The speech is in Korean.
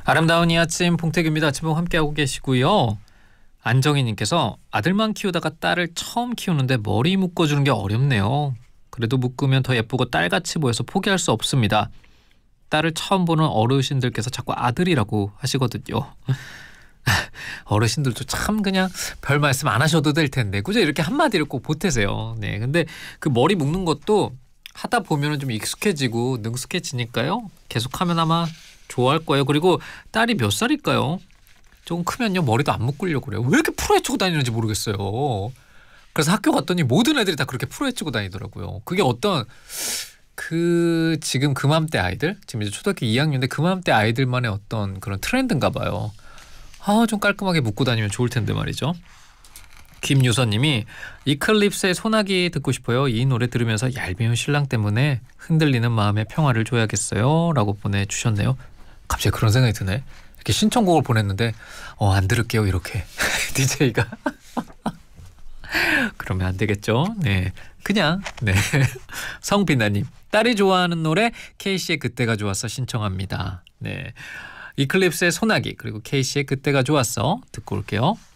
아름다운 이 아침 봉택입니다. 아침에 함께하고 계시고요. 안정희님께서 아들만 키우다가 딸을 처음 키우는데 머리 묶어주는 게 어렵네요. 그래도 묶으면 더 예쁘고 딸같이 보여서 포기할 수 없습니다. 딸을 처음 보는 어르신들께서 자꾸 아들이라고 하시거든요. 어르신들도 참 그냥 별 말씀 안 하셔도 될 텐데 그죠? 이렇게 한마디를 꼭 보태세요. 네, 근데 그 머리 묶는 것도 하다 보면은 좀 익숙해지고 능숙해지니까요. 계속하면 아마 좋아할 거예요. 그리고 딸이 몇 살일까요? 조금 크면요 머리도 안 묶으려고 그래요. 왜 이렇게 풀어헤치고 다니는지 모르겠어요. 그래서 학교 갔더니 모든 애들이 다 그렇게 풀어헤치고 다니더라고요. 그게 어떤 지금 그맘때 아이들 지금 이제 초등학교 2학년인데 그맘때 아이들만의 어떤 그런 트렌드인가 봐요. 좀 깔끔하게 묶고 다니면 좋을 텐데 말이죠. 김유선님이 이클립스의 소나기 듣고 싶어요. 이 노래 들으면서 얄미운 신랑 때문에 흔들리는 마음의 평화를 줘야겠어요 라고 보내주셨네요. 갑자기 그런 생각이 드네. 이렇게 신청곡을 보냈는데 안 들을게요 이렇게 DJ가 그러면 안 되겠죠. 네, 그냥 네. 성빈아님 딸이 좋아하는 노래 K씨의 그때가 좋았어 신청합니다. 네, 이클립스의 소나기 그리고 K씨의 그때가 좋았어 듣고 올게요.